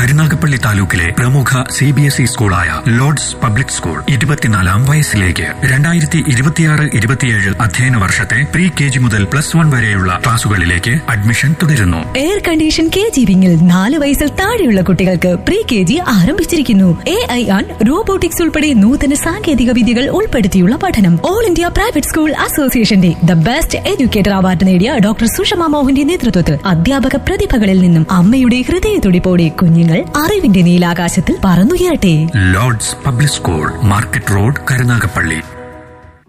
കരുനാഗപ്പള്ളി താലൂക്കിലെ പ്രമുഖ CBSE സ്കൂളായ Lord's public school 24ാം വയസ്സിലേക്ക് 2026-27 അധ്യയന വർഷത്തെ പ്രീ KG മുതൽ +1 വരെയുള്ള ക്ലാസുകളിലേക്ക് അഡ്മിഷൻ തുടരുന്നു. എയർ കണ്ടീഷൻ KG വിങ്ങിൽ 4 വയസ്സിൽ താഴെയുള്ള കുട്ടികൾക്ക് പ്രീ KG ആരംഭിച്ചിരിക്കുന്നു. AI ആൻഡ് റോബോട്ടിക്സ് ഉൾപ്പെടെ നൂതന സാങ്കേതിക വിദ്യകൾ ഉൾപ്പെടുത്തിയുള്ള പഠനം. ഓൾ ഇന്ത്യ പ്രൈവറ്റ് സ്കൂൾ അസോസിയേഷന്റെ ദ ബെസ്റ്റ് എഡ്യൂക്കേറ്റർ അവാർഡ് നേടിയ ഡോക്ടർ സുഷമ മോഹന്റെ നേതൃത്വത്തിൽ അധ്യാപക പ്രതിഭകളിൽ നിന്നും അമ്മയുടെ ഹൃദയത്തുടിപ്പോടെ കുഞ്ഞുങ്ങൾ അറിവിന്റെ നീലാകാശത്തിൽ പറന്നുയരട്ടെ. Lord's public school, market road, Karunagappally.